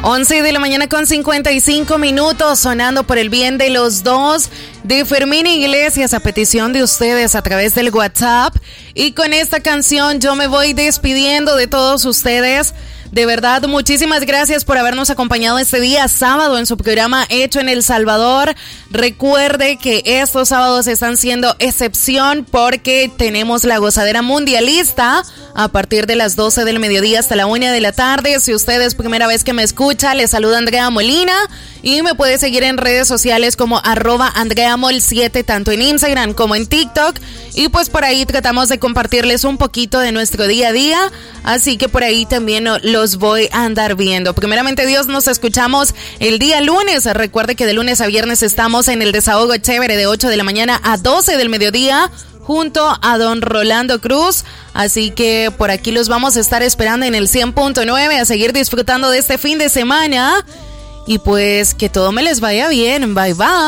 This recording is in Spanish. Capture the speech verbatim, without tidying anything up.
once de la mañana con cincuenta y cinco minutos, sonando por el bien de los dos, de Fermín Iglesias, a petición de ustedes a través del WhatsApp. Y con esta canción yo me voy despidiendo de todos ustedes. De verdad, muchísimas gracias por habernos acompañado este día sábado en su programa Hecho en El Salvador. Recuerde que estos sábados están siendo excepción porque tenemos la gozadera mundialista a partir de las doce del mediodía hasta la una de la tarde. Si usted es primera vez que me escucha, le saluda Andrea Molina y me puede seguir en redes sociales como arroba andreamol siete, tanto en Instagram como en TikTok. Y pues por ahí tratamos de compartirles un poquito de nuestro día a día, así que por ahí también los voy a andar viendo. Primeramente Dios, nos escuchamos el día lunes. Recuerde que de lunes a viernes estamos en el Desahogo Chévere de ocho de la mañana a doce del mediodía junto a don Rolando Cruz, así que por aquí los vamos a estar esperando en el cien punto nueve a seguir disfrutando de este fin de semana y pues que todo me les vaya bien. Bye bye.